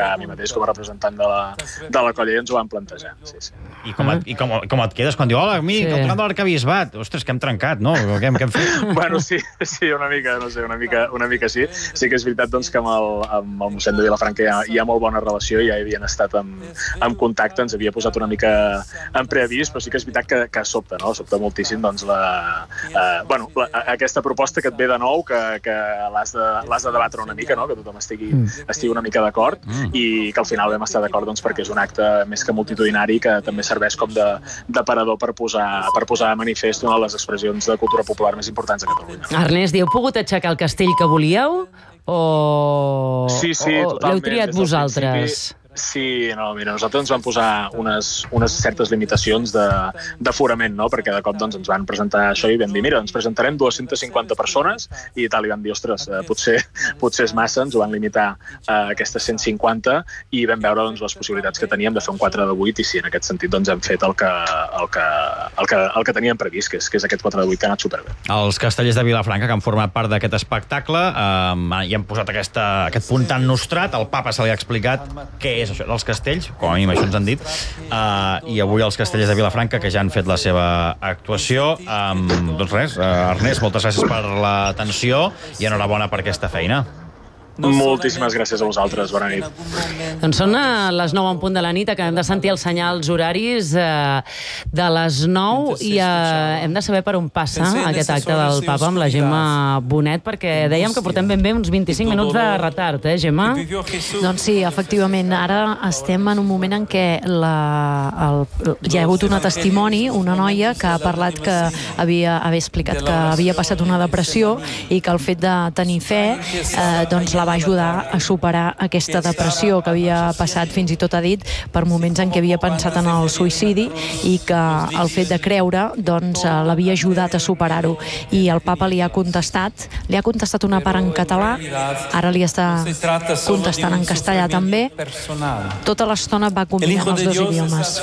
convocar a mi mateix com a representant de la colla i ens ho van plantejar. Sí. I com et quedes quan diu, hola, amic, el tocant de l'arquebisbat? Ostres, que hem trencat, no? Què hem fet? Bueno, sí, una mica, no sé, una mica sí. Sí que és veritat doncs, que amb el mossèn de Vilafranca hi ha molt bona relació, ja havien estat en contacte, ens havia posat una mica en preavís, però sí que és veritat que sobta, no? Sobta moltíssim doncs, aquesta proposta que et ve de nou, que l'has de debatre una mica, no? Que tothom estigui una mica d'acord i que al final vam estar d'acord doncs, perquè és un acte més que multitudinari que també serveix com d'aparador per posar a manifest una de les expressions de cultura popular més importants de Catalunya. Ernest, heu pogut aixecar el castell que volíeu o l'heu triat vosaltres? Sí, no, mira, nosaltres ens vam posar unes certes limitacions d'aforament, no? Perquè de cop doncs, ens van presentar això i vam dir, mira, ens presentarem 250 persones i tal, i vam dir, ostres, potser és massa, ens ho van limitar a aquestes 150 i vam veure doncs, les possibilitats que teníem de fer un 4 de 8 i sí, en aquest sentit doncs, hem fet el que teníem previst, que és aquest 4 de 8 que ha anat superbé. Els castellers de Vilafranca, que han format part d'aquest espectacle, hi han posat aquest punt tan nostrat, el papa se li ha explicat què és això dels castells, com a mínim això ens han dit, i avui els castellers de Vilafranca que ja han fet la seva actuació. Doncs res, Ernest, moltes gràcies per l'atenció i enhorabona per aquesta feina. Moltíssimes gràcies a vosaltres, bona nit. Doncs són les 9 en punt de la nit, acabem de sentir els senyals horaris de les 9 i hem de saber per on passa aquest acte del papa amb la Gemma Bonet, perquè dèiem que portem ben bé uns 25 minuts de retard, Gemma? Doncs sí, efectivament, ara estem en un moment en què hi ha hagut una testimoni, una noia que ha parlat que havia explicat que havia passat una depressió i que el fet de tenir fe doncs la va ajudar a superar aquesta depressió que havia passat, fins i tot ha dit, per moments en què havia pensat en el suïcidi i que el fet de creure doncs l'havia ajudat a superar-ho. I el papa li ha contestat una part en català, ara li està contestant en castellà també. Tota l'estona va combinant els dos idiomes.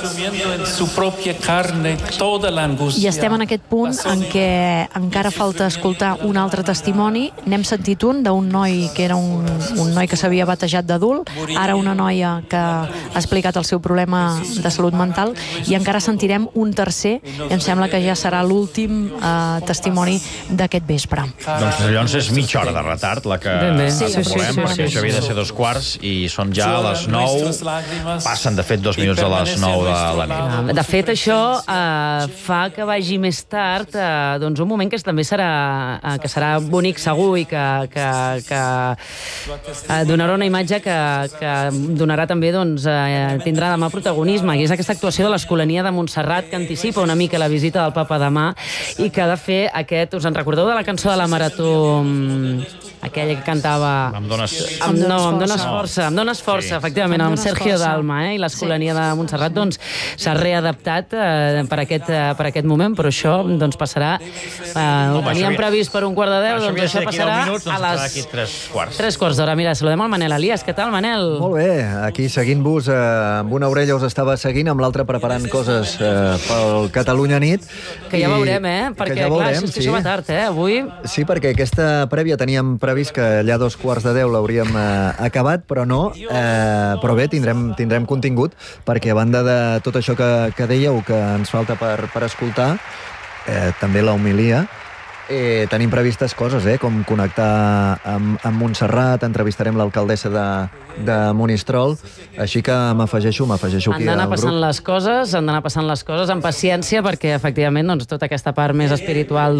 I estem en aquest punt en què encara falta escoltar un altre testimoni. N'hem sentit un d'un noi que era un noi que s'havia batejat d'adult, ara una noia que ha explicat el seu problema de salut mental i encara sentirem un tercer i em sembla que ja serà l'últim testimoni d'aquest vespre. Doncs llavors és mitja hora de retard la que aprovem, perquè això havia de ser 2:15 i són ja a les 9, passen de fet 2 minuts a les 9 de la nit. De fet això fa que vagi més tard doncs un moment que també serà bonic segur i que donarà una imatge que donarà també, tindrà demà protagonisme, i és aquesta actuació de l'Escolania de Montserrat que anticipa una mica la visita del papa demà i que ha de fer us en recordeu de la cançó de la Marató, aquella que cantava Em dones força, efectivament, amb Sergio Dalma, i l'Escolania de Montserrat s'ha readaptat per aquest moment, però això passarà, ho teníem previst per 1:15, doncs això passarà a les 3:15 d'hora. Mira, saludem el Manel Elias. Què tal, Manel? Molt bé, aquí seguint-vos, amb una orella us estava seguint, amb l'altra preparant coses pel Catalunya Nit. Que ja veurem, perquè clar, és que això va tard, avui. Sí, perquè aquesta prèvia teníem previst que allà a 9:45 l'hauríem acabat, però no. Però bé, tindrem contingut, perquè a banda de tot això que dèieu, que ens falta per escoltar, també la homilia, tenim previstes coses, com connectar amb Montserrat, entrevistarem l'alcaldessa de Monistrol, així que m'afegeixo aquí al grup. Han d'anar passant les coses amb paciència, perquè efectivament tota aquesta part més espiritual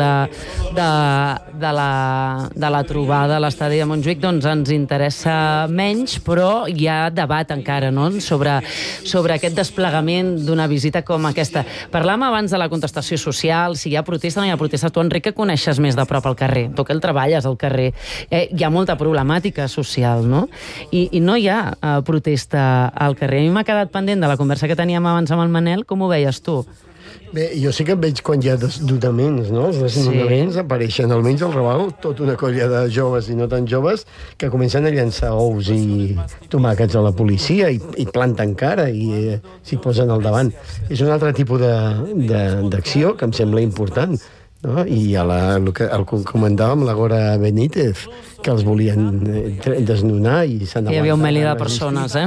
de la trobada a l'estadi de Montjuïc ens interessa menys, però hi ha debat encara sobre aquest desplegament d'una visita com aquesta. Parlàvem abans de la contestació social, si hi ha protesta o no hi ha protesta. Tu, Enric, que coneixes més de prop al carrer, tu que el treballes al carrer, hi ha molta problemàtica social, no? I no hi ha protesta al carrer. A mi m'ha quedat pendent de la conversa que teníem abans amb el Manel. Com ho veies tu? Bé, jo sí que em veig quan hi ha desnonaments, no? Els desnonaments apareixen, almenys al Raval, tota una colla de joves i no tan joves que comencen a llançar ous i tomàquets a la policia i planten cara i s'hi posen al davant. És un altre tipus d'acció que em sembla important, no? I el que comentàvem, la Gora Benítez, que els volien desnonar i s'han aguantat. Hi havia un meli de persones,